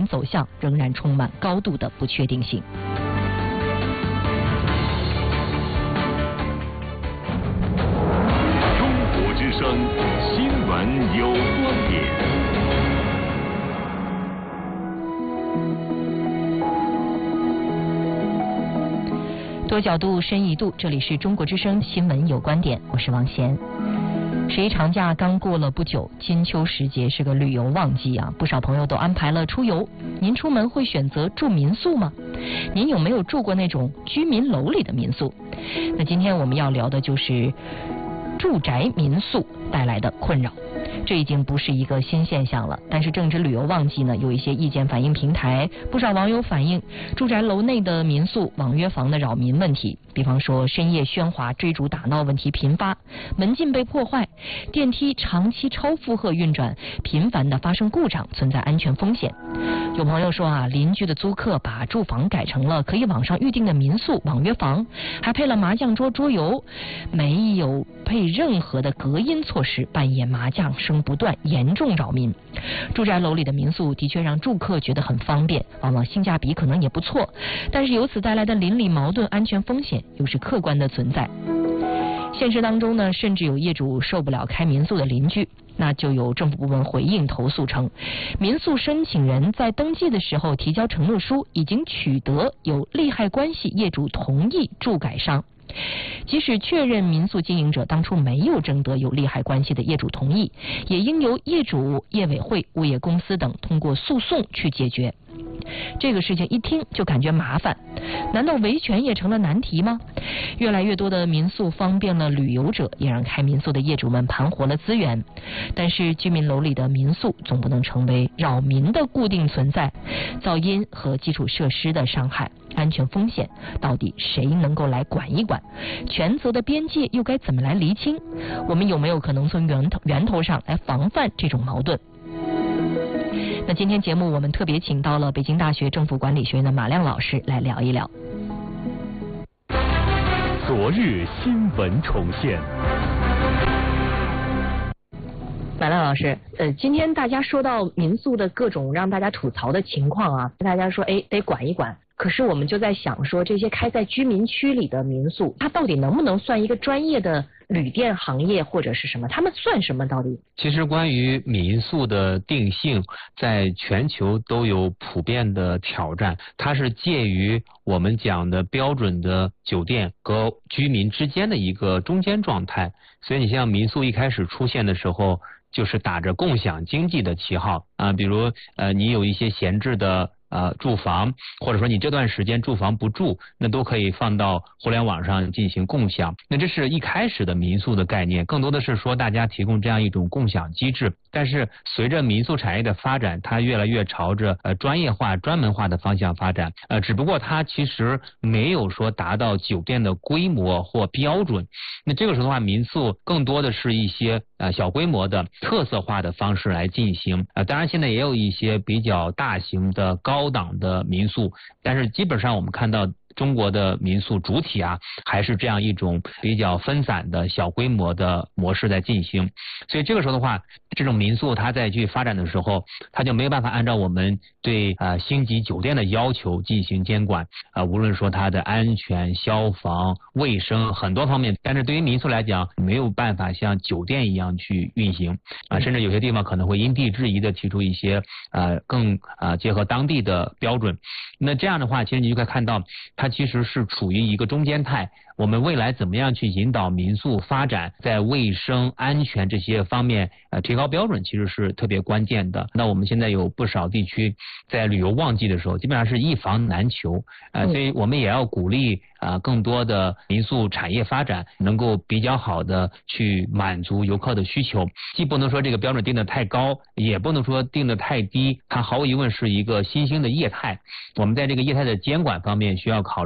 走向仍然充满高度的不确定性。 中国之声新闻有观点。 多角度，深一度，这里是中国之声新闻有观点，我是王贤。十一长假刚过了不久，金秋时节是个旅游旺季啊，不少朋友都安排了出游。您出门会选择住民宿吗？您有没有住过那种居民楼里的民宿？那今天我们要聊的就是住宅民宿带来的困扰。这已经不是一个新现象了，但是正值旅游旺季呢，有一些意见反映平台，不少网友反映住宅楼内的民宿网约房的扰民问题，比方说深夜喧哗、追逐打闹问题频发，门禁被破坏，电梯长期超负荷运转，频繁的发生故障，存在安全风险。有朋友说啊，邻居的租客把住房改成了可以网上预订的民宿网约房，还配了麻将桌桌游，没有配任何的隔音措施，半夜麻将声不断，严重扰民。住宅楼里的民宿的确让住客觉得很方便，往往性价比可能也不错，但是由此带来的邻里矛盾、安全风险又是客观的存在。现实当中呢，甚至有业主受不了开民宿的邻居，那就有政府部门回应投诉称，民宿申请人在登记的时候提交承诺书，已经取得有利害关系业主同意住改商。即使确认民宿经营者当初没有征得有利害关系的业主同意，也应由业主、业委会、物业公司等通过诉讼去解决。这个事情一听就感觉麻烦，难道维权也成了难题吗？越来越多的民宿方便了旅游者，也让开民宿的业主们盘活了资源。但是居民楼里的民宿总不能成为扰民的固定存在，噪音和基础设施的伤害、安全风险，到底谁能够来管一管？权责的边界又该怎么来厘清？我们有没有可能从源头上来防范这种矛盾？那今天节目我们特别请到了北京大学政府管理学院的马亮老师来聊一聊。 昨日新闻重现。 马亮老师，今天大家说到民宿的各种让大家吐槽的情况啊，大家说得管一管。可是我们就在想说，这些开在居民区里的民宿，它到底能不能算一个专业的旅店行业或者是什么？他们算什么到底？ 其实关于民宿的定性，在全球都有普遍的挑战，它是介于我们讲的标准的酒店和居民之间的一个中间状态。所以你像民宿一开始出现的时候，就是打着共享经济的旗号啊，比如你有一些闲置的住房，或者说你这段时间住房不住，那都可以放到互联网上进行共享。那这是一开始的民宿的概念，更多的是说大家提供这样一种共享机制。但是随着民宿产业的发展，它越来越朝着专业化、专门化的方向发展。只不过它其实没有说达到酒店的规模或标准。那这个时候的话，民宿更多的是一些小规模的特色化的方式来进行。当然现在也有一些比较大型的高档的民宿，但是基本上我们看到中国的民宿主体还是这样一种比较分散的小规模的模式在进行。所以这个时候的话，这种民宿它在去发展的时候，它就没有办法按照我们对星级酒店的要求进行监管无论说它的安全、消防、卫生很多方面，但是对于民宿来讲，没有办法像酒店一样去运行甚至有些地方可能会因地制宜的提出一些更结合当地的标准。那这样的话，其实你就可以看到它其实是处于一个中间态。我们未来怎么样去引导民宿发展，在卫生安全这些方面提高标准，其实是特别关键的。那我们现在有不少地区在旅游旺季的时候基本上是一房难求所以我们也要鼓励更多的民宿产业发展，能够比较好的去满足游客的需求，既不能说这个标准定得太高，也不能说定得太低，它毫无疑问是一个新兴的业态。我们在这个业态的监管方面需要考虑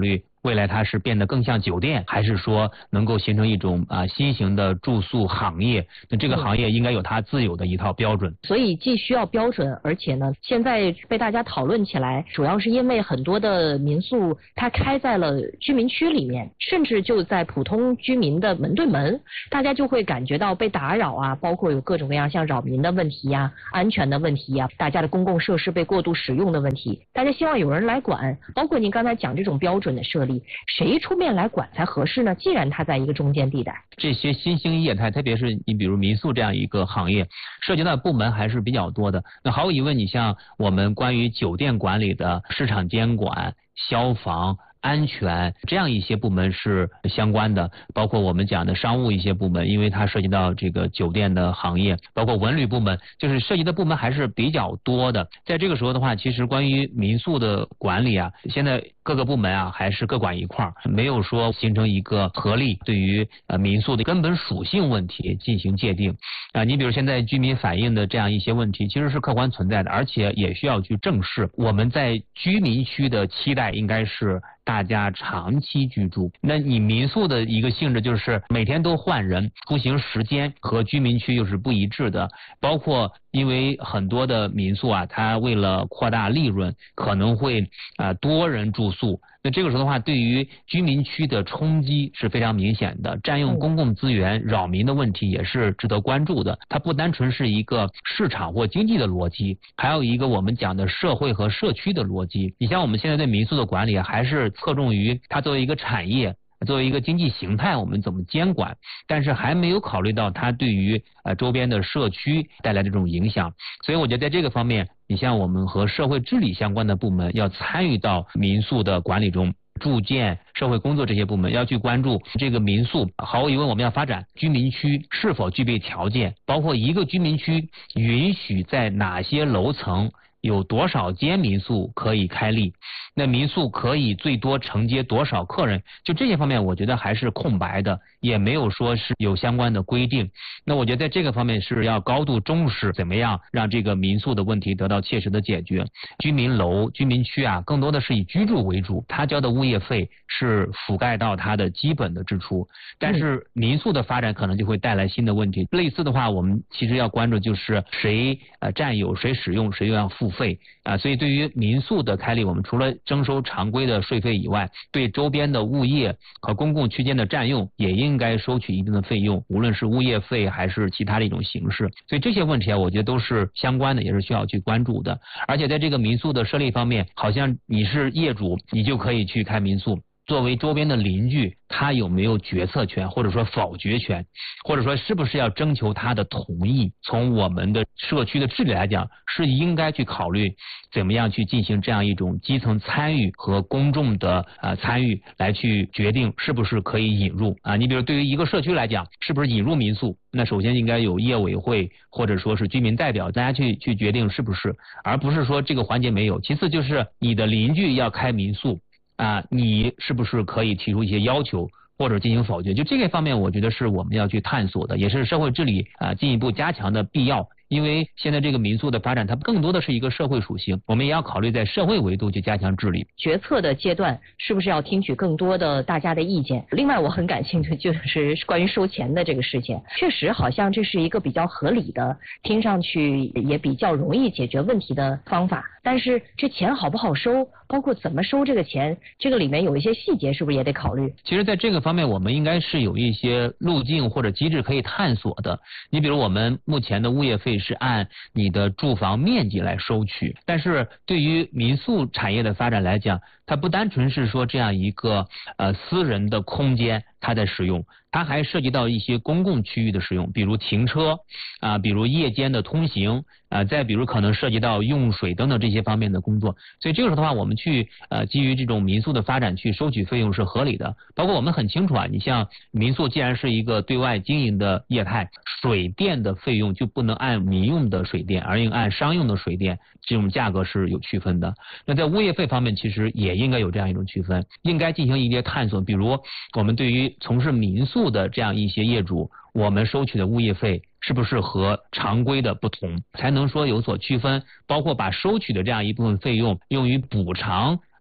未来它是变得更像酒店，还是说能够形成一种新型的住宿行业？那这个行业应该有它自有的一套标准。 所以既需要标准，而且呢，现在被大家讨论起来，主要是因为很多的民宿它开在了居民区里面，甚至就在普通居民的门对门，大家就会感觉到被打扰啊，包括有各种各样像扰民的问题呀、安全的问题呀、大家的公共设施被过度使用的问题，大家希望有人来管。包括您刚才讲这种标准的设立，谁出面来管才合适呢？既然它在一个中间地带， 这些新兴业态，特别是你比如民宿这样一个行业，涉及到的部门还是比较多的。那毫无疑问，你像我们关于酒店管理的市场监管、消防、安全这样一些部门是相关的，包括我们讲的商务一些部门，因为它涉及到这个酒店的行业，包括文旅部门，就是涉及的部门还是比较多的。在这个时候的话，其实关于民宿的管理啊，现在各个部门啊还是各管一块儿，没有说形成一个合力对于民宿的根本属性问题进行界定啊。你比如现在居民反映的这样一些问题，其实是客观存在的，而且也需要去正视。我们在居民区的期待应该是大家长期居住，那你民宿的一个性质就是每天都换人，出行时间和居民区又是不一致的，包括因为很多的民宿啊，它为了扩大利润，可能会多人住宿。那这个时候的话，对于居民区的冲击是非常明显的，占用公共资源、扰民的问题也是值得关注的。它不单纯是一个市场或经济的逻辑，还有一个我们讲的社会和社区的逻辑。你像我们现在对民宿的管理，还是侧重于它作为一个产业，作为一个经济形态，我们怎么监管，但是还没有考虑到它对于周边的社区带来的这种影响。所以我觉得在这个方面，你像我们和社会治理相关的部门要参与到民宿的管理中，住建、社会工作这些部门要去关注这个民宿。毫无疑问，我们要发展居民区是否具备条件，包括一个居民区允许在哪些楼层有多少间民宿可以开立，那民宿可以最多承接多少客人，就这些方面我觉得还是空白的，也没有说是有相关的规定。那我觉得在这个方面是要高度重视怎么样让这个民宿的问题得到切实的解决。居民楼、居民区啊，更多的是以居住为主，他交的物业费是覆盖到他的基本的支出，但是民宿的发展可能就会带来新的问题。类似的话，我们其实要关注就是谁占有、谁使用、谁又要付费啊。所以对于民宿的开立，我们除了征收常规的税费以外，对周边的物业和公共区间的占用也应该收取一定的费用，无论是物业费还是其他的一种形式。所以这些问题啊，我觉得都是相关的，也是需要去关注的。而且在这个民宿的设立方面，好像你是业主，你就可以去开民宿。作为周边的邻居，他有没有决策权，或者说否决权，或者说是不是要征求他的同意？从我们的社区的治理来讲，是应该去考虑怎么样去进行这样一种基层参与和公众的参与，来去决定是不是可以引入啊。你比如对于一个社区来讲，是不是引入民宿？那首先应该有业委会或者说是居民代表，大家去决定是不是，而不是说这个环节没有。其次就是你的邻居要开民宿。你是不是可以提出一些要求或者进行否决？就这个方面，我觉得是我们要去探索的，也是社会治理进一步加强的必要。因为现在这个民宿的发展，它更多的是一个社会属性，我们也要考虑在社会维度去加强治理。 决策的阶段是不是要听取更多的大家的意见？另外我很感兴趣就是关于收钱的这个事情，确实好像这是一个比较合理的，听上去也比较容易解决问题的方法，但是这钱好不好收，包括怎么收这个钱，这个里面有一些细节是不是也得考虑？ 其实在这个方面我们应该是有一些路径或者机制可以探索的。你比如我们目前的物业费是按你的住房面积来收取，但是对于民宿产业的发展来讲，它不单纯是说这样一个私人的空间它在使用，它还涉及到一些公共区域的使用，比如停车比如夜间的通行再比如可能涉及到用水等等这些方面的工作。所以这个时候的话，我们去基于这种民宿的发展去收取费用是合理的。包括我们很清楚你像民宿既然是一个对外经营的业态，水电的费用就不能按民用的水电，而应按商用的水电，这种价格是有区分的。那在物业费方面其实也应该有这样一种区分，应该进行一些探索。比如我们对于从事民宿的这样一些业主，我们收取的物业费是不是和常规的不同，才能说有所区分，包括把收取的这样一部分费用用于补偿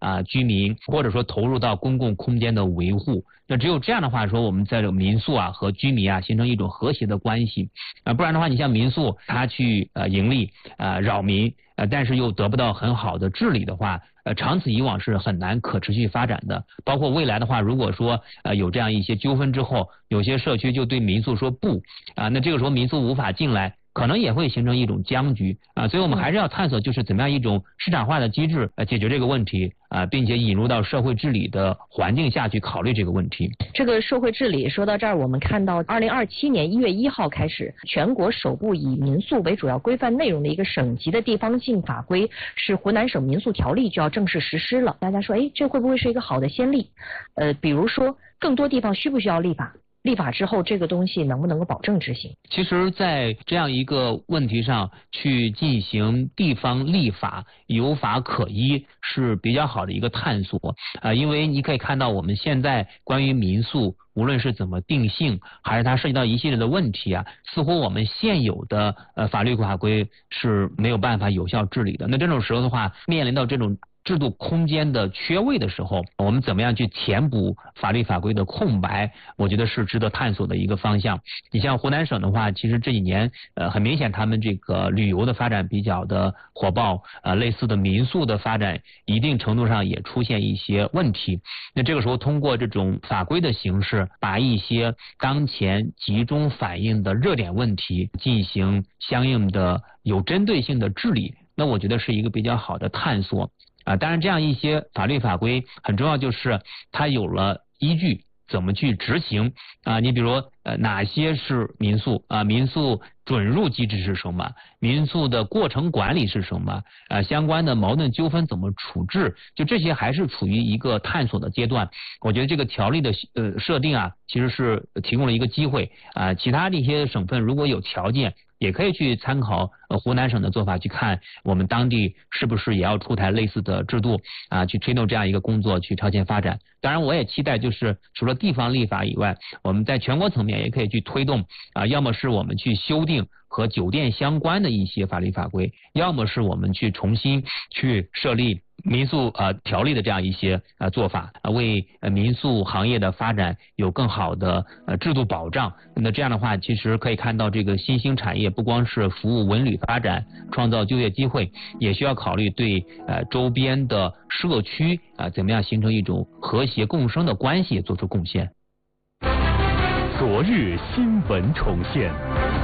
居民，或者说投入到公共空间的维护。那只有这样的话说，我们在这个民宿和居民形成一种和谐的关系不然的话，你像民宿它去盈利扰民但是又得不到很好的治理的话，长此以往是很难可持续发展的。包括未来的话，如果说有这样一些纠纷之后，有些社区就对民宿说不那这个时候民宿无法进来，可能也会形成一种僵局所以我们还是要探索就是怎么样一种市场化的机制解决这个问题并且引入到社会治理的环境下去考虑这个问题。 这个社会治理说到这儿，我们看到2027年1月1号开始，全国首部以民宿为主要规范内容的一个省级的地方性法规是湖南省民宿条例就要正式实施了。大家说这会不会是一个好的先例比如说更多地方需不需要立法，立法之后这个东西能不能够保证执行？ 其实在这样一个问题上去进行地方立法有法可依是比较好的一个探索因为你可以看到我们现在关于民宿无论是怎么定性还是它涉及到一系列的问题似乎我们现有的法律法规是没有办法有效治理的。那这种时候的话，面临到这种制度空间的缺位的时候，我们怎么样去填补法律法规的空白，我觉得是值得探索的一个方向。你像湖南省的话，其实这几年很明显他们这个旅游的发展比较的火爆类似的民宿的发展一定程度上也出现一些问题。那这个时候通过这种法规的形式，把一些当前集中反映的热点问题进行相应的有针对性的治理，那我觉得是一个比较好的探索当然这样一些法律法规很重要，就是它有了依据怎么去执行你比如哪些是民宿民宿准入机制是什么，民宿的过程管理是什么相关的矛盾纠纷怎么处置，就这些还是处于一个探索的阶段。我觉得这个条例的设定其实是提供了一个机会其他的一些省份如果有条件也可以去参考湖南省的做法，去看我们当地是不是也要出台类似的制度去推动这样一个工作，去超前发展。当然我也期待就是除了地方立法以外，我们在全国层面也可以去推动要么是我们去修订和酒店相关的一些法律法规，要么是我们去重新去设立民宿条例的这样一些做法为民宿行业的发展有更好的制度保障。那这样的话其实可以看到这个新兴产业不光是服务文旅发展创造就业机会，也需要考虑对周边的社区怎么样形成一种和谐共生的关系做出贡献。 昨日新闻重现。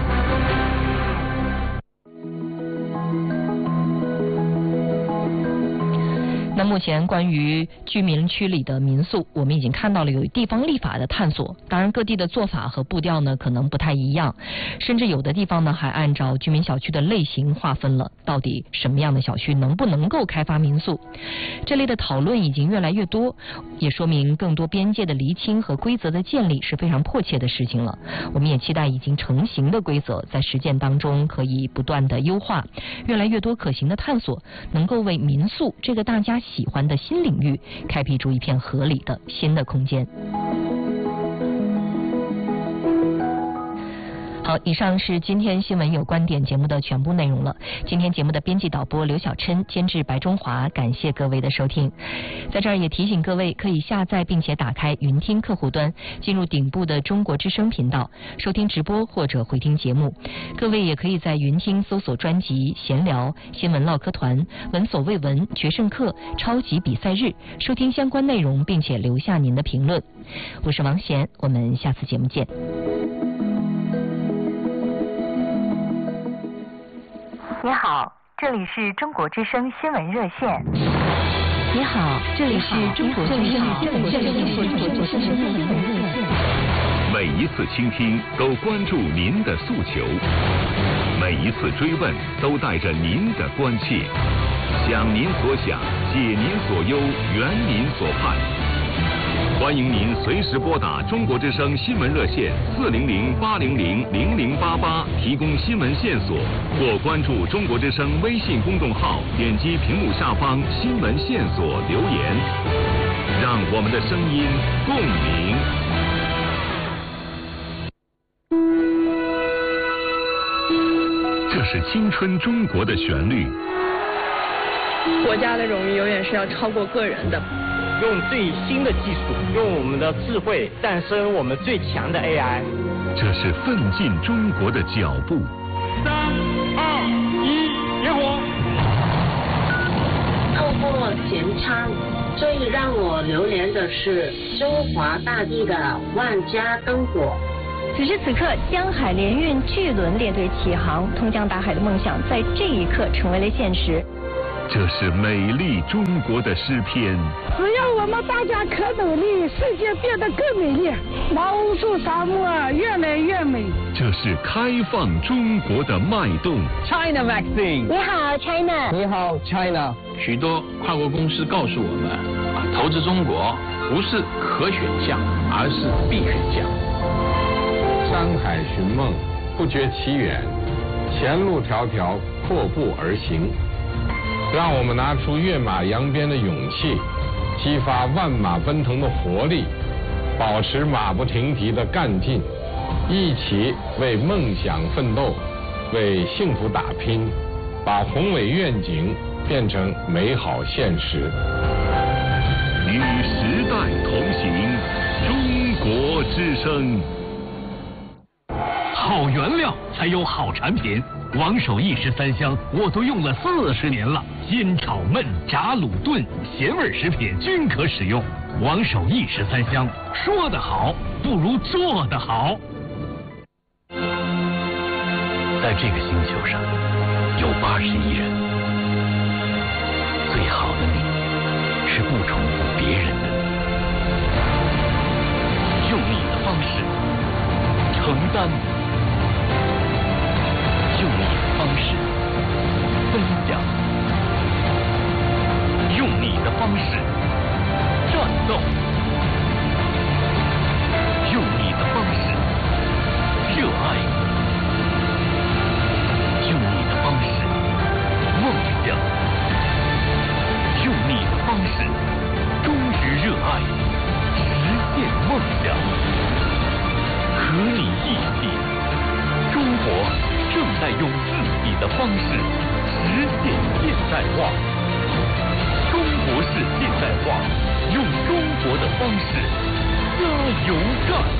那目前关于居民区里的民宿，我们已经看到了有地方立法的探索，当然各地的做法和步调呢可能不太一样，甚至有的地方呢还按照居民小区的类型划分了到底什么样的小区能不能够开发民宿。这类的讨论已经越来越多，也说明更多边界的厘清和规则的建立是非常迫切的事情了。我们也期待已经成型的规则在实践当中可以不断的优化，越来越多可行的探索能够为民宿这个大家喜欢的新领域开辟出一片合理的新的空间。好，以上是今天新闻有观点节目的全部内容了。今天节目的编辑导播刘小琛，监制白中华，感谢各位的收听。在这儿也提醒各位，可以下载并且打开云听客户端，进入顶部的中国之声频道，收听直播或者回听节目。各位也可以在云听搜索专辑闲聊、新闻唠嗑团、闻所未闻、决胜课、超级比赛日，收听相关内容，并且留下您的评论。我是王贤，我们下次节目见。 你好，这里是中国之声新闻热线。 你好，这里是中国之声新闻热线。 每一次倾听都关注您的诉求，每一次追问都带着您的关切，想您所想，解您所忧，圆您所盼。欢迎您随时拨打中国之声新闻热线400-800-0088提供新闻线索，或关注中国之声微信公众号，点击屏幕下方新闻线索留言，让我们的声音共鸣。这是青春中国的旋律， 国家的荣誉永远是要超过个人的。 用最新的技术，用我们的智慧诞生我们最强的 AI。 这是奋进中国的脚步。 3、2、1，点火！ 透过前舱，最让我流连的是中华大地的万家灯火。 此时此刻，江海联运巨轮列队起航，通江达海的梦想在这一刻成为了现实。 这是美丽中国的诗篇。 只要我们大家可努力，世界变得更美丽，毛乌素沙漠越来越美。 这是开放中国的脉动。 China Vaccine。 你好 ，China。 你好 China。 许多跨国公司告诉我们，投资中国不是可选项，而是必选项。 山海寻梦，不觉其远；前路迢迢，阔步而行。让我们拿出跃马扬鞭的勇气，激发万马奔腾的活力，保持马不停蹄的干劲，一起为梦想奋斗，为幸福打拼，把宏伟愿景变成美好现实。 与时代同行，中国之声。 好原料才有好产品。王守义13香我都用了40年了，煎炒焖炸卤炖咸味食品均可使用。王守义13香，说得好不如做得好。 在这个星球上有80亿人，最好的你是不重复别人的你，用你的方式承担，用你的方式分享，用你的方式战斗，用你的方式热爱，用你的方式梦想，用你的方式忠于热爱，实现梦想。和你一起，中国正在用自己的方式实现现代化。中国式现代化，用中国的方式加油干！